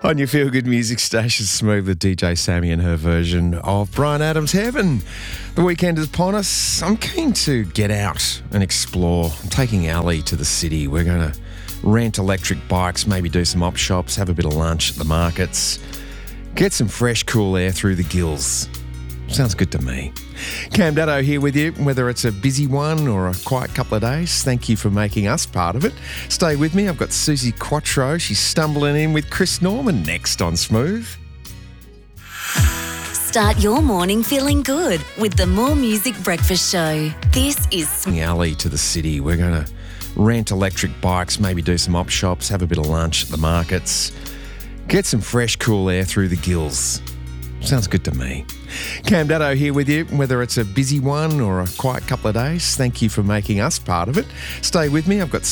On your feel-good music station, Smooth with DJ Sammy and her version of Bryan Adams' Heaven. The weekend is upon us. I'm keen to get out and explore. I'm taking Ali to the city. We're going to rent electric bikes, maybe do some op shops, have a bit of lunch at the markets, get some fresh, cool air through the gills. Sounds good to me. Cam Daddo here with you, whether it's a busy one or a quiet couple of days. Thank you for making us part of it. Stay with me. I've got Susie Quattro. She's stumbling in with Chris Norman next on Smooth. Start your morning feeling good with the More Music Breakfast Show. This is Ali to the city. We're going to rent electric bikes, maybe do some op shops, have a bit of lunch at the markets, get some fresh, cool air through the gills. Sounds good to me. Cam Daddo here with you, whether it's a busy one or a quiet couple of days. Thank you for making us part of it. Stay with me. I've got